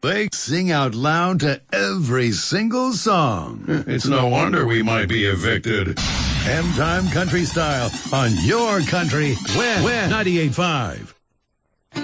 They sing out loud to every single song. It's no wonder we might be evicted. M Time Country Style on your country. Win 98.5.